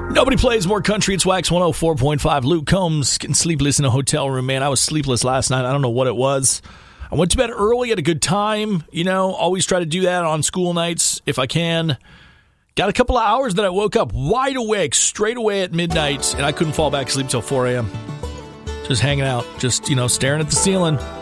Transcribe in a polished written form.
Nobody plays more country. It's Wax 104.5. Luke Combs getting sleepless in a hotel room, man. I was sleepless last night. I don't know what it was. I went to bed early, had a good time. Always try to do that on school nights if I can. Got a couple of hours that I woke up wide awake straight away at midnight, and I couldn't fall back asleep till 4 a.m. Just hanging out, just, staring at the ceiling.